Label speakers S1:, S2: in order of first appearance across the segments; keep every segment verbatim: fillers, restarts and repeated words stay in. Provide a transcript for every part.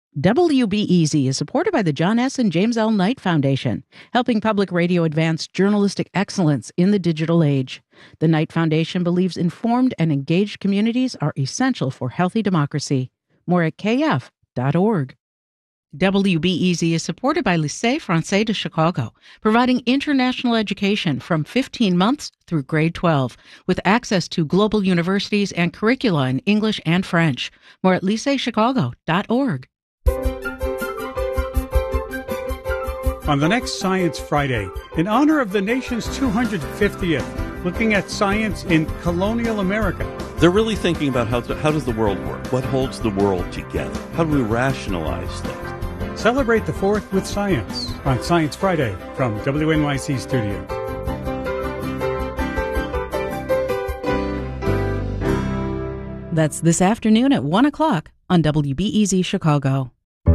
S1: W B E Z is supported by the John S. and James L. Knight Foundation, helping public radio advance journalistic excellence in the digital age. The Knight Foundation believes informed and engaged communities are essential for healthy democracy. More at k f dot org. W B E Z is supported by Lycée Français de Chicago, providing international education from fifteen months through grade twelve, with access to global universities and curricula in English and French. More at lycée chicago dot org.
S2: On the next Science Friday, in honor of the nation's two hundred fiftieth, looking at science in colonial America.
S3: They're really thinking about how, to, how does the world work? What holds the world together? How do we rationalize things?
S2: Celebrate the fourth with science on Science Friday from W N Y C Studio.
S1: That's this afternoon at one o'clock on W B E Z Chicago.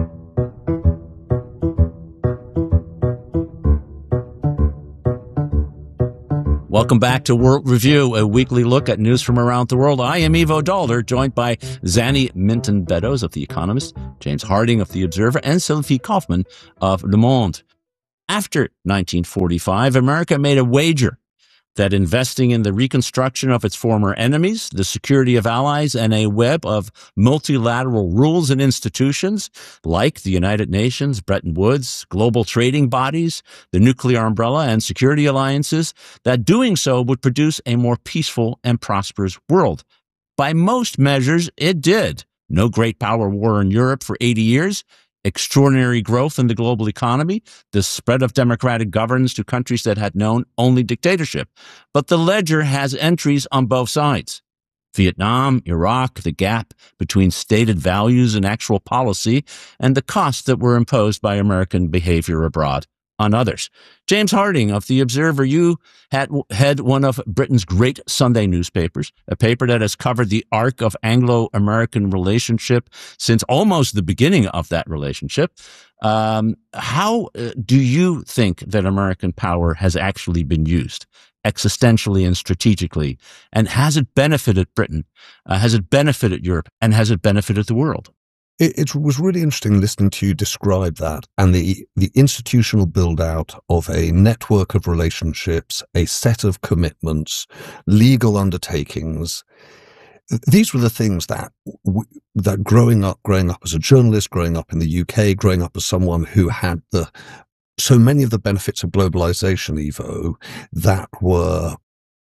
S4: Welcome back to World Review, a weekly look at news from around the world. I am Ivo Daalder, joined by Zanny Minton-Beddoes of The Economist, James Harding of The Observer, and Sylvie Kaufman of Le Monde. After nineteen forty-five, America made a wager that investing in the reconstruction of its former enemies, the security of allies, and a web of multilateral rules and institutions like the United Nations, Bretton Woods, global trading bodies, the nuclear umbrella, and security alliances, that doing so would produce a more peaceful and prosperous world. By most measures, it did. No great power war in Europe for eighty years, extraordinary growth in the global economy, the spread of democratic governance to countries that had known only dictatorship. But the ledger has entries on both sides. Vietnam, Iraq, the gap between stated values and actual policy, and the costs that were imposed by American behavior abroad on others. James Harding of The Observer, you had head one of Britain's great Sunday newspapers, a paper that has covered the arc of Anglo-American relationship since almost the beginning of that relationship. Um, how uh, do you think that American power has actually been used existentially and strategically? And has it benefited Britain? Uh, has it benefited Europe? And has it benefited the world?
S5: It, it was really interesting listening to you describe that and the, the institutional build out of a network of relationships, a set of commitments, legal undertakings. These were the things that, that growing up, growing up as a journalist, growing up in the U K, growing up as someone who had the, so many of the benefits of globalization, Ivo, that were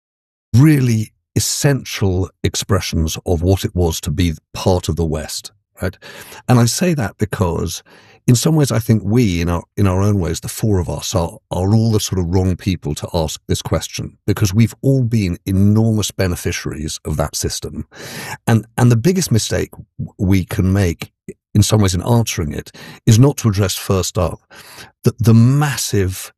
S5: really essential expressions of what it was to be part of the West. Right? And I say that because in some ways I think we, in our in our own ways, the four of us are, are all the sort of wrong people to ask this question, because we've all been enormous beneficiaries of that system. And and the biggest mistake we can make in some ways in answering it is not to address first up the, the massive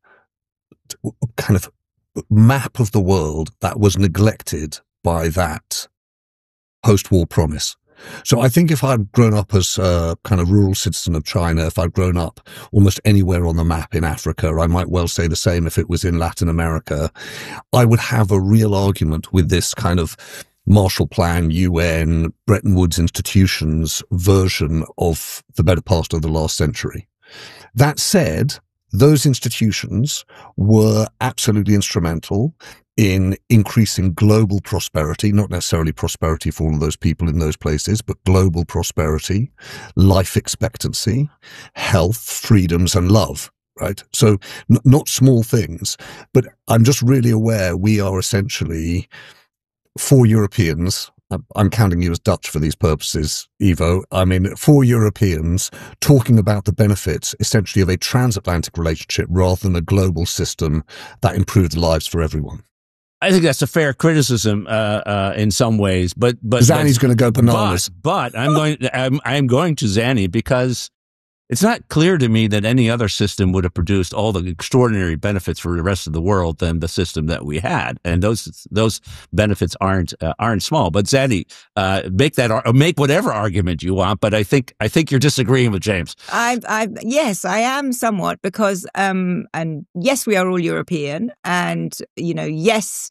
S5: kind of map of the world that was neglected by that post-war promise. So I think if I'd grown up as a kind of rural citizen of China, if I'd grown up almost anywhere on the map in Africa, I might well say the same if it was in Latin America, I would have a real argument with this kind of Marshall Plan, U N, Bretton Woods institutions version of the better part of the last century. That said, those institutions were absolutely instrumental in increasing global prosperity, not necessarily prosperity for all of those people in those places, but global prosperity, life expectancy, health, freedoms, and love, right? So n- not small things, but I'm just really aware we are essentially, for Europeans, I'm counting you as Dutch for these purposes, Ivo. I mean, for Europeans, talking about the benefits essentially of a transatlantic relationship rather than a global system that improved the lives for everyone.
S4: I think that's a fair criticism uh, uh, in some ways, but but
S5: Zanny's going to go bananas.
S4: But, but I'm going. I'm, I'm going to Zanny because it's not clear to me that any other system would have produced all the extraordinary benefits for the rest of the world than the system that we had, and those those benefits aren't uh, aren't small. But Zanny, uh, make that or make whatever argument you want, but I think I think you're disagreeing with James.
S6: I, I yes, I am somewhat because um, and yes, we are all European, and you know, yes.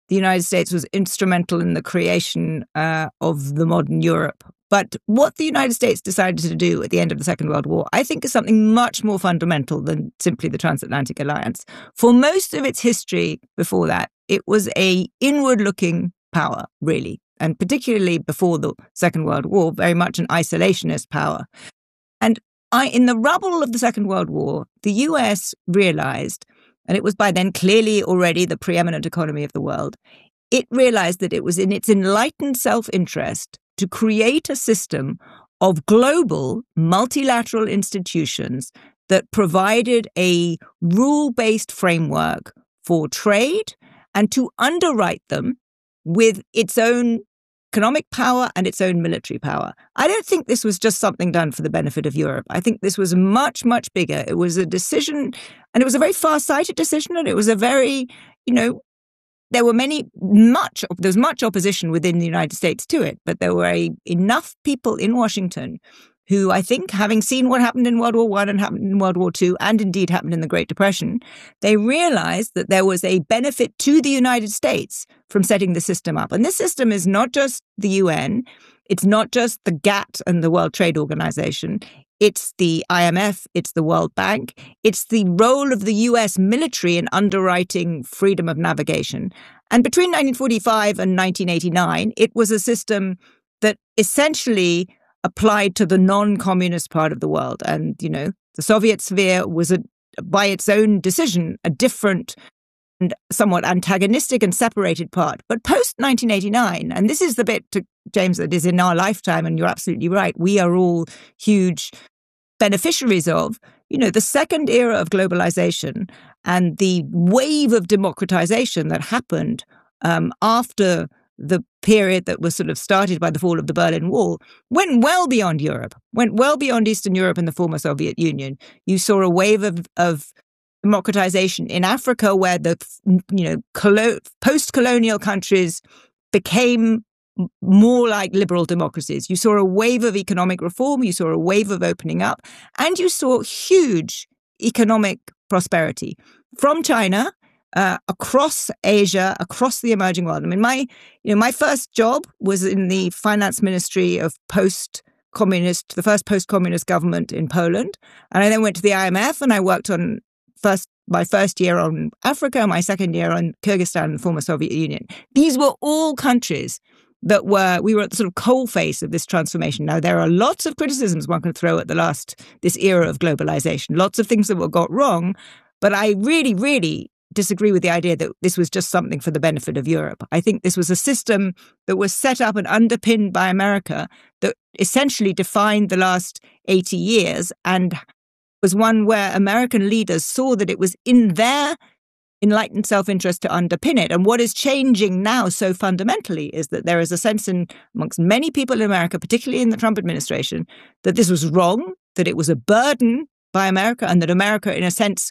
S6: the United States was instrumental in the creation uh, of the modern Europe. But what the United States decided to do at the end of the Second World War, I think, is something much more fundamental than simply the transatlantic alliance. For most of its history before that, it was a inward-looking power, really, and particularly before the Second World War, very much an isolationist power. And I, in the rubble of the Second World War, the U S realized, and it was by then clearly already the preeminent economy of the world, it realized that it was in its enlightened self-interest to create a system of global multilateral institutions that provided a rule-based framework for trade and to underwrite them with its own economic power and its own military power. I don't think this was just something done for the benefit of Europe. I think this was much, much bigger. It was a decision, and it was a very far-sighted decision, and it was a very, you know, there were many, much, there was much opposition within the United States to it, but there were a, enough people in Washington who, I think, having seen what happened in World War One and happened in World War Two, and indeed happened in the Great Depression, they realized that there was a benefit to the United States from setting the system up. And this system is not just the U N, it's not just the GATT and the World Trade Organization, it's the I M F, it's the World Bank, it's the role of the U S military in underwriting freedom of navigation. And between nineteen forty-five and nineteen eighty-nine, it was a system that essentially applied to the non-communist part of the world. And, you know, the Soviet sphere was, a, by its own decision, a different and somewhat antagonistic and separated part. But post nineteen eighty-nine, and this is the bit, to James, that is in our lifetime, and you're absolutely right, we are all huge beneficiaries of, you know, the second era of globalization and the wave of democratization that happened um, after the period that was sort of started by the fall of the Berlin Wall, went well beyond Europe, went well beyond Eastern Europe and the former Soviet Union. You saw a wave of, of democratization in Africa where the, you know, colo- post-colonial countries became more like liberal democracies. You saw a wave of economic reform, you saw a wave of opening up, and you saw huge economic prosperity from China Uh, across Asia, across the emerging world. I mean, my, you know, my first job was in the finance ministry of post-communist, the first post-communist government in Poland. And I then went to the I M F and I worked on first, my first year on Africa, my second year on Kyrgyzstan and the former Soviet Union. These were all countries that were, we were at the sort of coalface of this transformation. Now, there are lots of criticisms one can throw at the last, this era of globalization, lots of things that were got wrong, but I really, really disagree with the idea that this was just something for the benefit of Europe. I think this was a system that was set up and underpinned by America that essentially defined the last eighty years and was one where American leaders saw that it was in their enlightened self-interest to underpin it. And what is changing now so fundamentally is that there is a sense in amongst many people in America, particularly in the Trump administration, that this was wrong, that it was a burden by America, and that America, in a sense,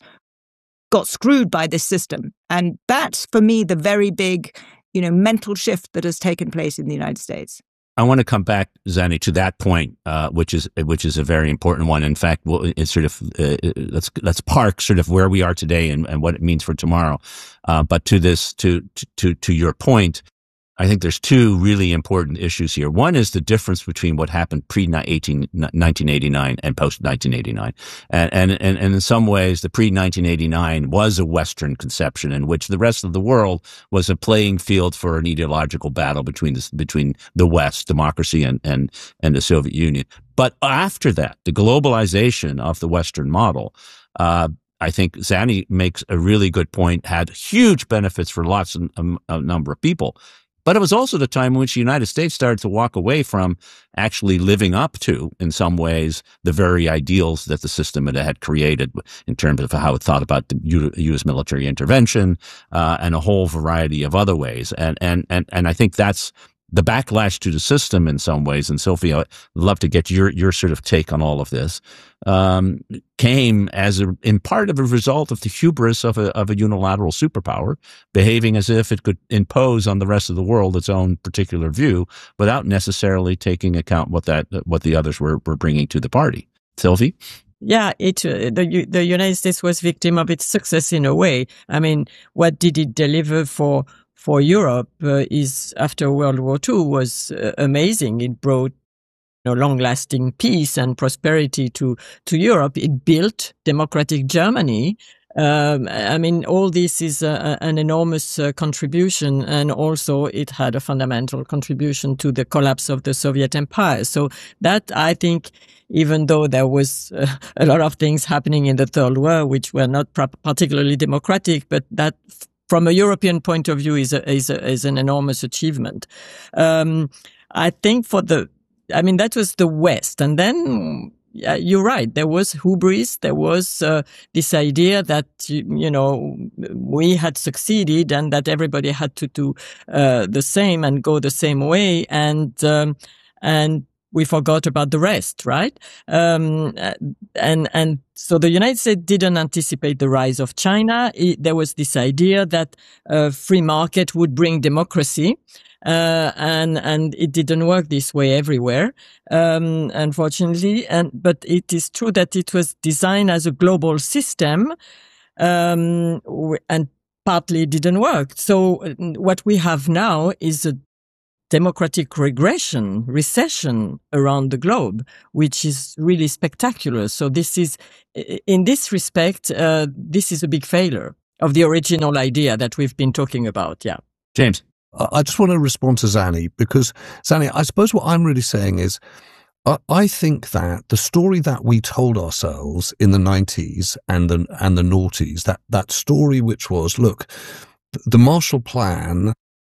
S6: got screwed by this system. And that's, for me, the very big, you know, mental shift that has taken place in the United States.
S4: I want to come back, Zanny, to that point, uh, which is which is a very important one. In fact, we'll, it's sort of uh, let's let's park sort of where we are today and, and what it means for tomorrow. Uh, but to this, to to to your point, I think there's two really important issues here. One is the difference between what happened pre-nineteen eighty-nine and post-nineteen eighty-nine. And, and, and, and in some ways, the pre-nineteen eighty-nine was a Western conception in which the rest of the world was a playing field for an ideological battle between the, between the West, democracy, and, and, and the Soviet Union. But after that, the globalization of the Western model, uh, I think Zanny makes a really good point, had huge benefits for lots of, um, a number of people. But it was also the time in which the United States started to walk away from actually living up to, in some ways, the very ideals that the system had created in terms of how it thought about the U S military intervention uh, and a whole variety of other ways. And, and, and, and I think that's the backlash to the system in some ways. And Sophie, I'd love to get your, your sort of take on all of this, um, came as a, in part of a result of the hubris of a, of a unilateral superpower behaving as if it could impose on the rest of the world its own particular view without necessarily taking account what that, what the others were, were bringing to the party. Sophie?
S7: Yeah, it uh, the the United States was victim of its success in a way. I mean, what did it deliver for for Europe uh, is after World War Two was uh, amazing. It brought you know, long-lasting peace and prosperity to to Europe. It built democratic Germany. Um, I mean, all this is a, an enormous uh, contribution, and also it had a fundamental contribution to the collapse of the Soviet Empire. So that, I think, even though there was uh, a lot of things happening in the Third World which were not pr- particularly democratic, but that, from a European point of view, is a, is, a, is an enormous achievement. Um, I think for the, I mean, that was the West, and then. Yeah, you're right. There was hubris. There was uh, this idea that, you, you know, we had succeeded and that everybody had to do uh, the same and go the same way. And, um, and we forgot about the rest, right? Um, and, and so the United States didn't anticipate the rise of China. It, there was this idea that a free market would bring democracy. Uh, and, and it didn't work this way everywhere, um, unfortunately. And, but it is true that it was designed as a global system, um, and partly it didn't work. So what we have now is a democratic regression, recession around the globe, which is really spectacular. So this is, in this respect, uh, this is a big failure of the original idea that we've been talking about. Yeah.
S4: James.
S5: I just want to respond to Zanny because, Zanny, I suppose what I'm really saying is I, I think that the story that we told ourselves in the nineties and the, and the noughties, that, that story which was, look, the Marshall Plan,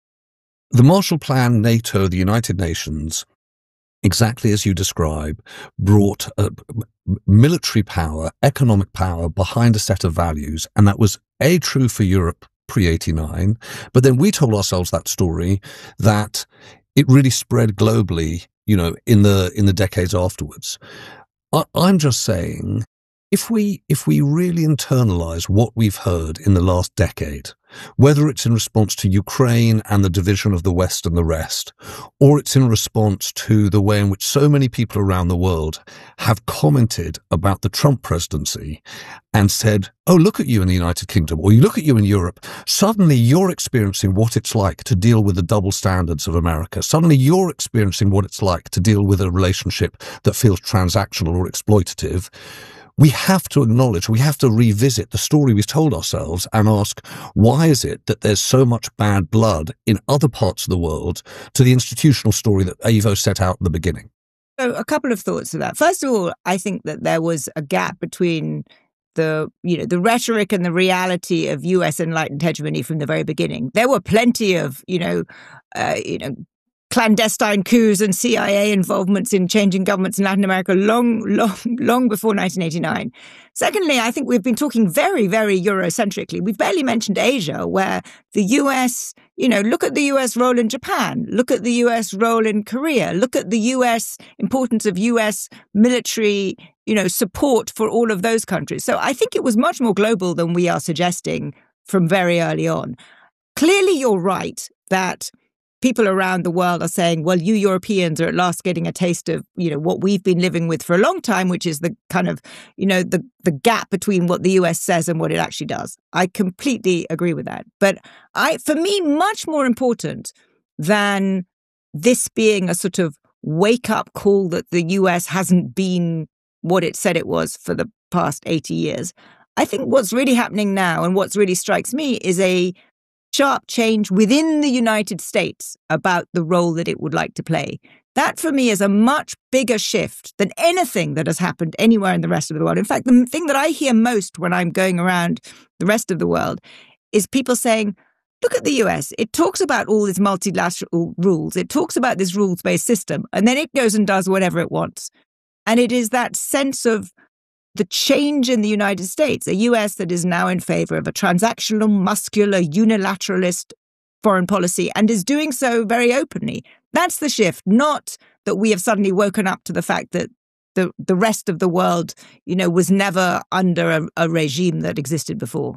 S5: the Marshall Plan, NATO, the United Nations, exactly as you describe, brought uh, military power, economic power behind a set of values, and that was A, true for Europe pre eighty-nine, but then we told ourselves that story that it really spread globally, you know, in the in the decades afterwards. I, I'm just saying, if we if we really internalize what we've heard in the last decade, whether it's in response to Ukraine and the division of the West and the rest, or it's in response to the way in which so many people around the world have commented about the Trump presidency and said, oh, look at you in the United Kingdom, or you look at you in Europe, suddenly you're experiencing what it's like to deal with the double standards of America. Suddenly you're experiencing what it's like to deal with a relationship that feels transactional or exploitative. We have to acknowledge, we have to revisit the story we've told ourselves and ask, why is it that there's so much bad blood in other parts of the world to the institutional story that Ivo set out at the beginning?
S6: So a couple of thoughts to that. First of all, I think that there was a gap between the, you know, the rhetoric and the reality of U S enlightened hegemony from the very beginning. There were plenty of, you know, uh, you know, clandestine coups and C I A involvements in changing governments in Latin America long, long, long before nineteen eighty-nine. Secondly, I think we've been talking very, very Eurocentrically. We've barely mentioned Asia, where the U S, you know, look at the U S role in Japan, look at the U S role in Korea, look at the U S importance of U S military, you know, support for all of those countries. So I think it was much more global than we are suggesting from very early on. Clearly, you're right that people around the world are saying, well, you Europeans are at last getting a taste of, you know, what we've been living with for a long time, which is the kind of, you know, the, the gap between what the U S says and what it actually does. I completely agree with that. But I, for me, much more important than this being a sort of wake-up call that the U S hasn't been what it said it was for the past eighty years. I think what's really happening now and what's really strikes me is a sharp change within the United States about the role that it would like to play. That, for me, is a much bigger shift than anything that has happened anywhere in the rest of the world. In fact, the thing that I hear most when I'm going around the rest of the world is people saying, look at the U S. It talks about all these multilateral rules. It talks about this rules-based system, and then it goes and does whatever it wants. And it is that sense of the change in the United States, a U S that is now in favor of a transactional, muscular, unilateralist foreign policy and is doing so very openly. That's the shift, not that we have suddenly woken up to the fact that the, the rest of the world, you know, was never under a, a regime that existed before.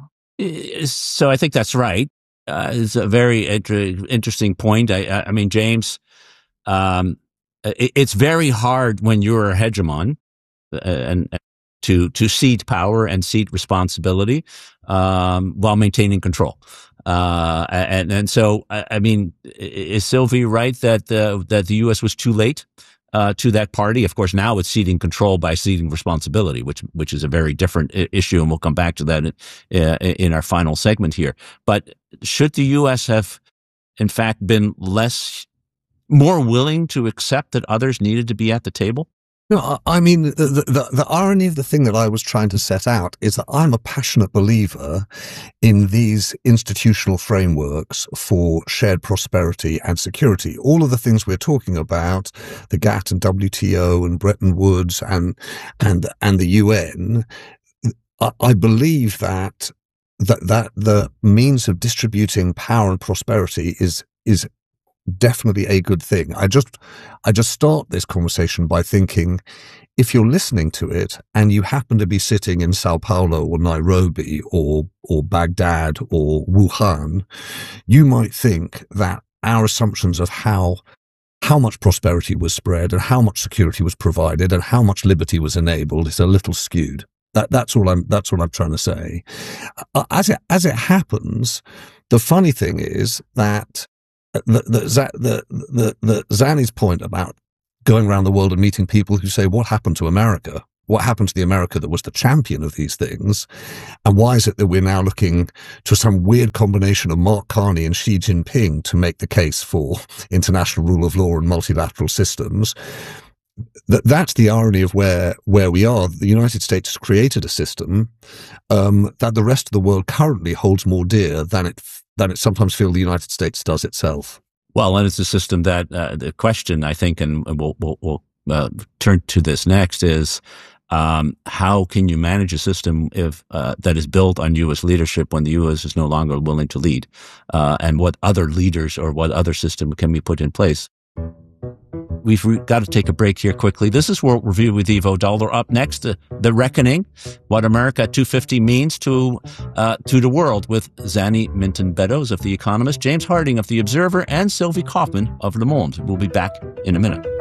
S4: So I think that's right. Uh, it's a very inter- interesting point. I, I mean, James, um, it, it's very hard when you're a hegemon uh, and to to cede power and cede responsibility um, while maintaining control. Uh, and and so, I, I mean, is Sylvie right that uh, that the U S was too late uh, to that party? Of course, now it's ceding control by ceding responsibility, which which is a very different issue, and we'll come back to that in, uh, in our final segment here. But should the U S have, in fact, been less, more willing to accept that others needed to be at the table?
S5: No, I mean, the, the, the irony of the thing that I was trying to set out is that I'm a passionate believer in these institutional frameworks for shared prosperity and security. All of the things we're talking about, the GATT and W T O and Bretton Woods and, and, and the U N, I, I believe that, that, that the means of distributing power and prosperity is, is definitely a good thing. I just, I just start this conversation by thinking, if you're listening to it and you happen to be sitting in Sao Paulo or Nairobi or, or Baghdad or Wuhan, you might think that our assumptions of how, how much prosperity was spread and how much security was provided and how much liberty was enabled is a little skewed. That, that's all I'm, that's all I'm trying to say. As it, as it happens, the funny thing is that The, the, the, the, the Zanny's point about going around the world and meeting people who say, what happened to America? What happened to the America that was the champion of these things? And why is it that we're now looking to some weird combination of Mark Carney and Xi Jinping to make the case for international rule of law and multilateral systems? That, that's the irony of where, where we are. The United States has created a system um, that the rest of the world currently holds more dear than it than it sometimes feels the United States does itself.
S4: Well, and it's a system that uh, the question, I think, and we'll, we'll, we'll uh, turn to this next, is um, how can you manage a system if uh, that is built on U S leadership when the U S is no longer willing to lead? Uh, and what other leaders or what other system can be put in place? We've re- got to take a break here quickly. This is World Review with Ivo Daalder. Up next, uh, The Reckoning, what America at two fifty means to uh, to the world, with Zanny Minton-Beddoes of The Economist, James Harding of The Observer, and Sylvie Kaufman of Le Monde. We'll be back in a minute.